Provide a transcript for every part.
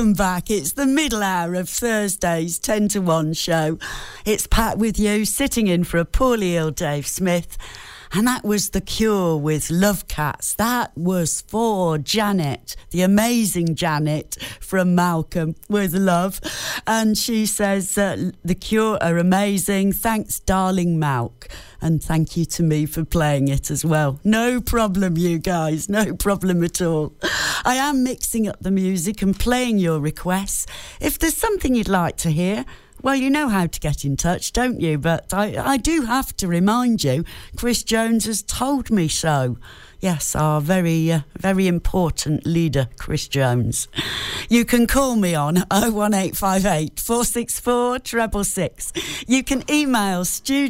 Welcome back. It's the middle hour of Thursday's 10 to 1 show. It's Pat with you, sitting in for a poorly ill Dave Smith. And that was The Cure with Love Cats. That was for Janet, the amazing Janet from Malcolm with Love. And she says, The Cure are amazing. Thanks, darling Malk. And thank you to me for playing it as well. No problem, you guys. No problem at all. I am mixing up the music and playing your requests. If there's something you'd like to hear, well, you know how to get in touch, don't you? But I do have to remind you, Chris Jones has told me so. Yes, our very important leader, Chris Jones. You can call me on 01858 464 666. You can email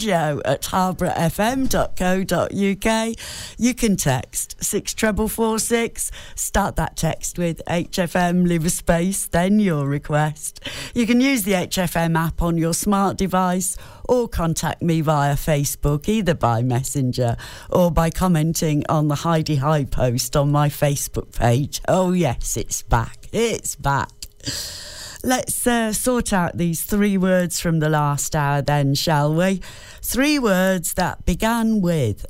studio@harboroughfm.co.uk. You can text 64446. Start that text with HFM, leave a space, then your request. You can use the HFM app on your smart device or contact me via Facebook, either by Messenger or by commenting on the Heidi High post on my Facebook page. Oh yes, it's back. It's back. Let's sort out these 3 words from the last hour then, shall we? 3 words that began with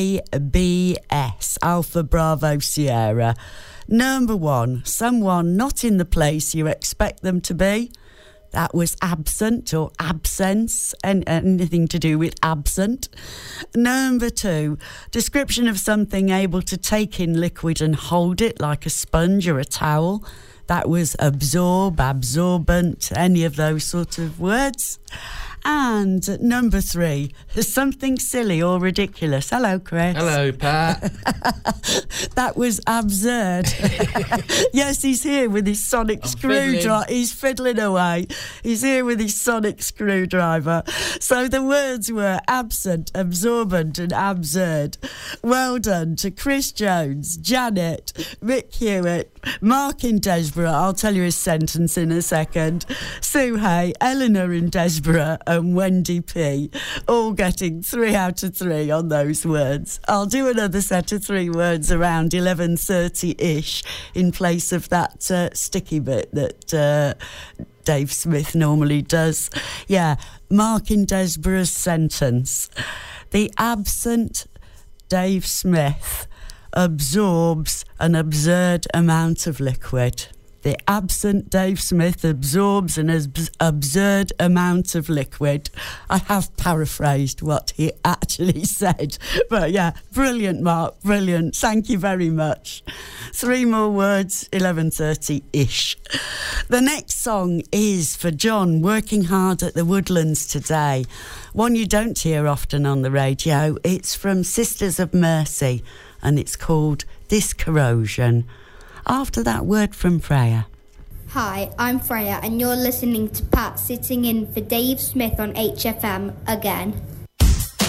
ABS, Alpha Bravo Sierra. Number 1, someone not in the place you expect them to be. That was absent or absence, and anything to do with absent. Number 2, description of something able to take in liquid and hold it like a sponge or a towel. That was absorb, absorbent, any of those sort of words. And number 3, something silly or ridiculous. Hello, Chris. Hello, Pat. That was absurd. Yes, he's here with his sonic screwdriver. He's fiddling away. He's here with his sonic screwdriver. So the words were absent, absorbent and absurd. Well done to Chris Jones, Janet, Rick Hewitt, Mark in Desborough. I'll tell you his sentence in a second. Sue Hay, Eleanor in Desborough, and Wendy P, all getting 3 out of 3 on those words. I'll do another set of 3 words around 11:30-ish in place of that sticky bit that Dave Smith normally does. Yeah, Mark in Desborough's sentence. The absent Dave Smith absorbs an absurd amount of liquid. The absent Dave Smith absorbs an absurd amount of liquid. I have paraphrased what he actually said. But yeah, brilliant, Mark, brilliant. Thank you very much. 3 more words, 11:30-ish. The next song is for John, working hard at the Woodlands today. One you don't hear often on the radio. It's from Sisters of Mercy, and it's called This Corrosion. After that, word from Freya. Hi, I'm Freya, and you're listening to Pat sitting in for Dave Smith on HFM again.